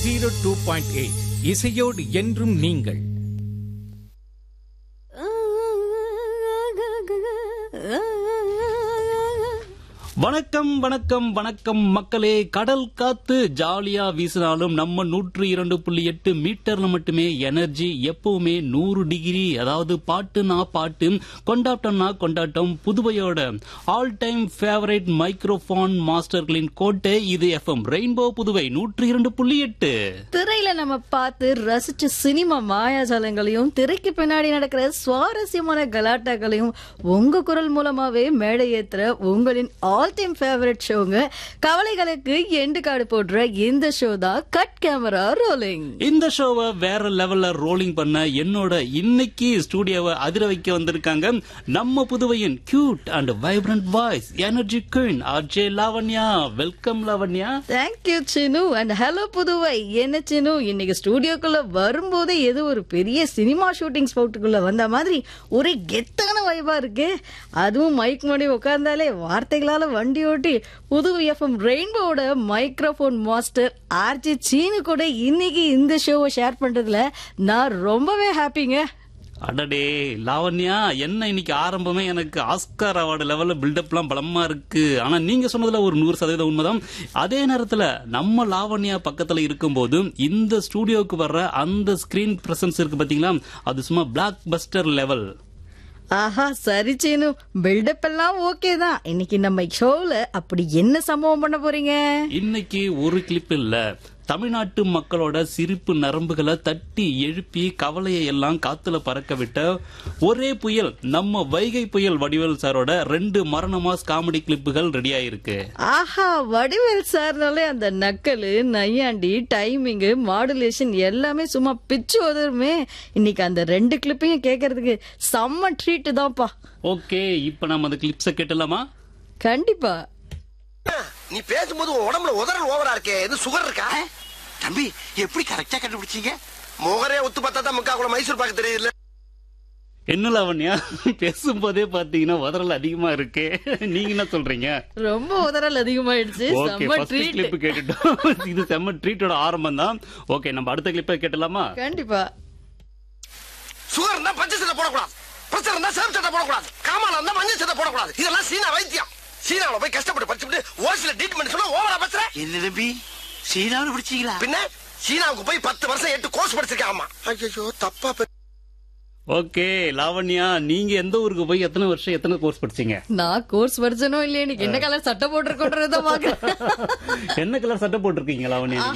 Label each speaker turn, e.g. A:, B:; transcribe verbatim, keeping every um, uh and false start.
A: Zero two point eight இசையோடு என்றும் நீங்கள்.
B: வணக்கம் வணக்கம் வணக்கம் மக்களே. கடல் காத்து ஜாலியா வீசினாலும் நம்ம நூற்று இரண்டு புள்ளி எட்டு மீட்டர்ல மட்டுமே எனர்ஜி எப்பவுமே நூறு டிகிரி. அதாவது பாட்டுனா பாட்டு, கொண்டாட்டம்னா கொண்டாட்டம். புதுவையோட ஆல் டைம் ஃபேவரட் மைக்ரோஃபோன் மாஸ்டர்களின் கோட்டை இது எஃப்எம் ரெயின்போ புதுவை நூற்று இரண்டு புள்ளி எட்டு.
C: திரையில நம்ம பார்த்து ரசிச்ச சினிமா மாயாஜாலங்களையும் திரைக்கு பின்னாடி நடக்கிற சுவாரஸ்யமான கலாட்டாக்களையும் உங்க குரல் மூலமாவே மேடை ஏத்துற உங்களின் all time favourite ஷோங்க. கவலைகளுக்கு end card போடுற இந்த ஷோ தான் கட் கேமரா ரோலிங்.
B: இந்த ஷோவை வேற லெவல்ல ரோலிங் பண்ண என்னோட இன்னைக்கு ஸ்டுடியோவை அதிர வைக்க வந்திருக்காங்க நம்ம புதுவையின் cute and vibrant voice energy queen RJ Lavanya. Welcome Lavanya.
C: Thank you Chinu and hello Puduvai. என்ன சினு, இன்னைக்கு ஸ்டுடியோக்குள்ள வரும்போதே ஏதோ ஒரு பெரிய சினிமா ஷூட்டிங் ஸ்பாட்டுக்குள்ள வந்த மாதிரி ஒரே கெத்தான வைபா இருக்கு. அதுவும் மைக் முன்னாடி உட்கார்ந்தாலே வார்த்தைகளால வண்டி ஓட்டி Puduvai FM ரெயின்போட microphone master RJ Seenu கூட இன்னைக்கு இந்த ஷோவை ஷேர் பண்றதுல நான் ரொம்பவே ஹாப்பிங்க.
B: அடடே லாவண்யா, என்ன இன்னைக்கு ஆரம்பமே எனக்கு ஆஸ்கார் அவார்டு லெவல்ல பில்டப்லாம் பலமா இருக்கு. ஆனா நீங்க சொன்னதுல ஒரு நூறு சதவீதம் உண்மைதான். அதே நேரத்துல நம்ம லாவண்யா பக்கத்துல இருக்கும் போது இந்த ஸ்டுடியோக்கு வர்ற அந்த ஸ்கிரீன் பிரசன்ஸ் இருக்கு பாத்தீங்களா, அது சும்மா பிளாக் பஸ்டர் லெவல்.
C: ஆஹா, சரி சீனு, பில்டப் எல்லாம் ஓகே தான். இன்னைக்கு நம்ம ஷோல அப்படி என்ன சம்பவம் பண்ண போறீங்க?
B: இன்னைக்கு ஒரு கிளிப் இல்ல, தமிழ்நாட்டு மக்களோட சிரிப்பு நரம்புகளை தட்டி எழுப்பி கவலையை எல்லாம் காத்துல பறக்க விட்ட ஒரே புயல் நம்ம வைகை புயல் வடிவேல் சாரோட ரெண்டு மரண மாஸ் காமெடி கிளிப்புகள் ரெடி ஆயிருக்கு.
C: ஆஹா, வடிவேல் சார்னாலே அந்த நக்கலு, நையாண்டி, டைமிங், மாடுலேஷன் எல்லாமே சும்மா பிச்சு உதருமே. இன்னைக்கு அந்த ரெண்டு கிளிப்பையும் கேட்கறதுக்கு செம்ம ட்ரீட் தான்ப்பா.
B: ஓகே, இப்ப நம்ம அந்த கிளிப்ஸ கேட்டலாமா?
C: கண்டிப்பா.
D: நீ பேசும்போது உடம்புல உதறல் ஓவரா இருக்கே, எது சுகர் இருக்கா?
E: தம்பி, எப்படி கரெக்டா கண்டுபிடிச்சீங்க?
D: முகரே ஒத்து பார்த்தா தான் முக்கா கூட மைசூர் பாக்க தெரியுது.
B: என்ன லாவண்யா, பேசும்போதே பாத்தீங்கன்னா உதறல் அதிகமா இருக்கு. நீங்க என்ன சொல்றீங்க?
C: ரொம்ப உதறல் அதிகமாயிடுச்சு.
B: Okay, first clip கேட்டுட்டோம். இது செம்ம ட்ரீட்டோட ஆரம்பம் தான். ஓகே, நம்ம அடுத்த கிளிப்பை கேட்டலாமா?
C: கண்டிப்பா.
D: சுகர் இருந்தா பச்சை சட்டை போடக்கூடாது, பிரஷர் இருந்தா சேம் சட்டை போடக்கூடாது, காமால இருந்தா மஞ்சள் சட்டை போடக்கூடாது. இதெல்லாம் சீனா வைத்தியம். சீனாவுல போய் கஷ்டப்பட்டு படிச்சுட்டு ஓசில ட்ரீட்மெண்ட் சொன்னா ஓவரா பேசுற.
E: என்ன தம்பி, சீனாவில் பிடிச்சீங்களா?
D: பின்ன சீனாவுக்கு போய் பத்து வருஷம் எட்டு கோர்ஸ் படிச்சிருக்கேன். ஆமா, ஐயோ தப்பா.
B: ஓகே லாவண்யா, நீங்க எந்த ஊருக்கு போய் எத்தனை வருஷம் எத்தனை கோர்ஸ் படிச்சீங்க?
C: நான் கோர்ஸ் படிச்சனோ இல்லையே, என்ன கலர் சட்டை போட்டிருக்கோன்றத பாக்குறேன்.
B: என்ன கலர் சட்டை போட்டிருக்கீங்க லாவண்யா?